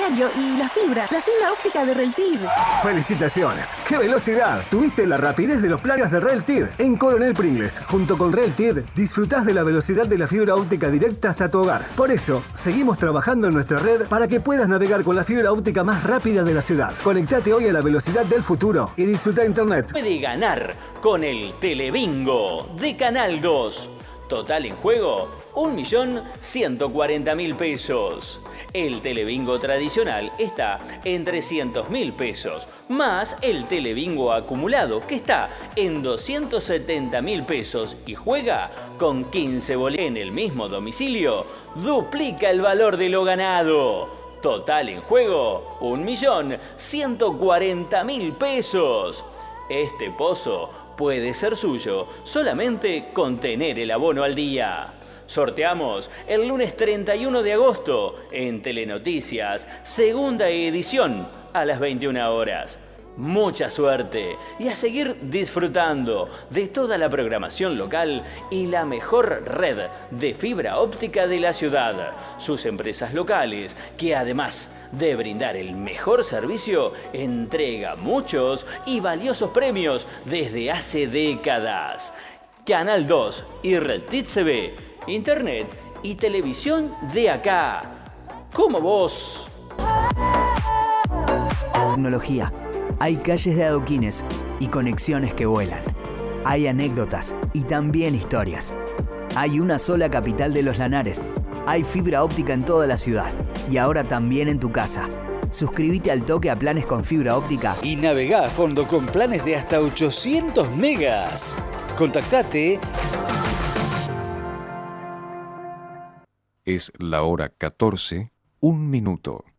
diario y la fibra óptica de Reltir. ¡Felicitaciones! ¡Qué velocidad! Tuviste la rapidez de los planes de Reltir. En Coronel Pringles, junto con Reltir, disfrutás de la velocidad de la fibra óptica directa hasta tu hogar. Por eso, seguimos trabajando en nuestra red para que puedas navegar con la fibra óptica más rápida de la ciudad. Conectate hoy a la velocidad del futuro y disfruta internet. Puede ganar con el Telebingo de Canal 2. Total en juego, 1.140.000 pesos. El Telebingo tradicional está en 300.000 pesos, más el Telebingo acumulado, que está en 270.000 pesos y juega con 15 boletos en el mismo domicilio, duplica el valor de lo ganado. Total en juego, 1.140.000 pesos. Este pozo puede ser suyo solamente con tener el abono al día. Sorteamos el lunes 31 de agosto en Telenoticias, segunda edición a las 21 horas. Mucha suerte y a seguir disfrutando de toda la programación local y la mejor red de fibra óptica de la ciudad. Sus empresas locales, que además de brindar el mejor servicio, entrega muchos y valiosos premios desde hace décadas. Canal 2 y Reltit TV, internet y televisión de acá. Como vos. Tecnología. Hay calles de adoquines y conexiones que vuelan. Hay anécdotas y también historias. Hay una sola capital de los Lanares. Hay fibra óptica en toda la ciudad y ahora también en tu casa. Suscríbete al toque a planes con fibra óptica y navegá a fondo con planes de hasta 800 megas. Contactate. Es la hora 14, 1 minuto.